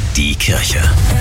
die Kirche.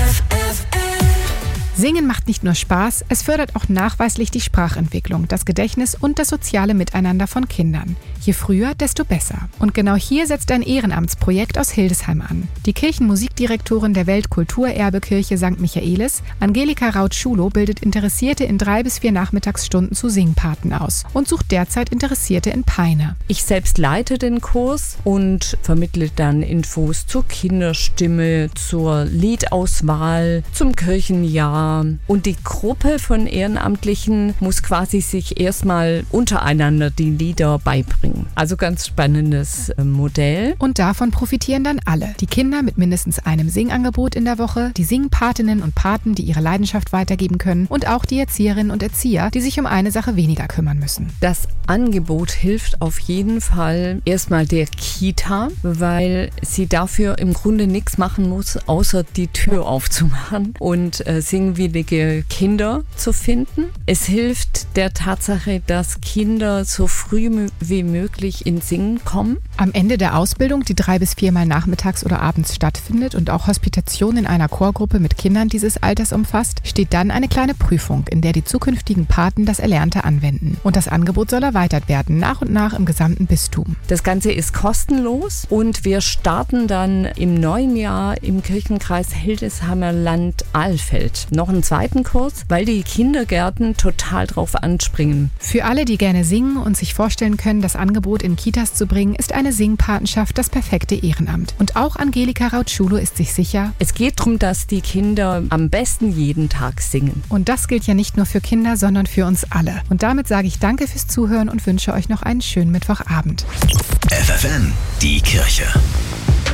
Singen macht nicht nur Spaß, es fördert auch nachweislich die Sprachentwicklung, das Gedächtnis und das soziale Miteinander von Kindern. Je früher, desto besser. Und genau hier setzt ein Ehrenamtsprojekt aus Hildesheim an. Die Kirchenmusikdirektorin der Weltkulturerbekirche St. Michaelis, Angelika Raut-Schulow, bildet Interessierte in 3 bis 4 Nachmittagsstunden zu Singpaten aus und sucht derzeit Interessierte in Peine. Ich selbst leite den Kurs und vermittle dann Infos zur Kinderstimme, zur Liedauswahl, zum Kirchenjahr. Und die Gruppe von Ehrenamtlichen muss quasi sich erstmal untereinander die Lieder beibringen. Also ganz spannendes Modell. Und davon profitieren dann alle. Die Kinder mit mindestens einem Singangebot in der Woche, die Singpatinnen und Paten, die ihre Leidenschaft weitergeben können und auch die Erzieherinnen und Erzieher, die sich um eine Sache weniger kümmern müssen. Das Angebot hilft auf jeden Fall erstmal der Kita, weil sie dafür im Grunde nichts machen muss, außer die Tür aufzumachen und singwillige Kinder zu finden. Es hilft der Tatsache, dass Kinder so früh wie möglich ins Singen kommen. Am Ende der Ausbildung, die 3 bis 4 Mal nachmittags oder abends stattfindet und auch Hospitation in einer Chorgruppe mit Kindern dieses Alters umfasst, steht dann eine kleine Prüfung, in der die zukünftigen Paten das Erlernte anwenden. Und das Angebot soll erweitert werden, nach und nach im gesamten Bistum. Das Ganze ist kostenlos und wir starten dann im neuen Jahr im Kirchenkreis Hildesheimer Land-Alfeld noch einen zweiten Kurs, weil die Kindergärten total drauf anspringen. Für alle, die gerne singen und sich vorstellen können, das Angebot in Kitas zu bringen, ist eine Singpatenschaft das perfekte Ehrenamt. Und auch Angelika Raut-Schulow ist sich sicher, es geht darum, dass die Kinder am besten jeden Tag singen. Und das gilt ja nicht nur für Kinder, sondern für uns alle. Und damit sage ich danke fürs Zuhören und wünsche euch noch einen schönen Mittwochabend. FFN, die Kirche.